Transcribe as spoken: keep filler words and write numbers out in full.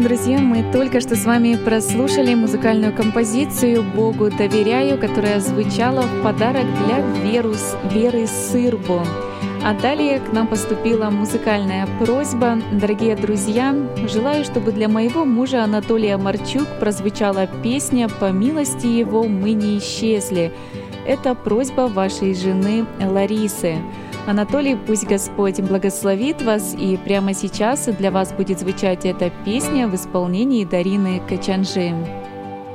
друзья, мы только что с вами прослушали музыкальную композицию «Богу доверяю», которая звучала в подарок для Верус, Веры Сырбо. А далее к нам поступила музыкальная просьба. Дорогие друзья, желаю, чтобы для моего мужа Анатолия Марчук прозвучала песня «По милости его мы не исчезли». Это просьба вашей жены Ларисы. Анатолий, пусть Господь благословит вас, и прямо сейчас для вас будет звучать эта песня в исполнении Дарины Качанжи.